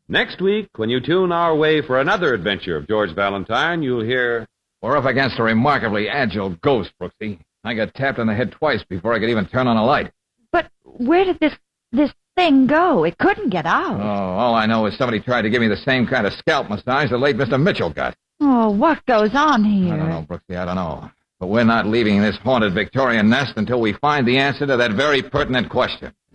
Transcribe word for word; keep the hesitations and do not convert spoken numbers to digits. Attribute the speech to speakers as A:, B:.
A: Next week, when you tune our way for another adventure of George Valentine, you'll hear...
B: We're up against a remarkably agile ghost, Brooksy. I got tapped on the head twice before I could even turn on a light.
C: But where did this this thing go? It couldn't get out.
B: Oh, all I know is somebody tried to give me the same kind of scalp massage the late Mister Mitchell got.
C: Oh, what goes on here?
B: I don't know, Brooksy, I don't know. But we're not leaving this haunted Victorian nest until we find the answer to that very pertinent question.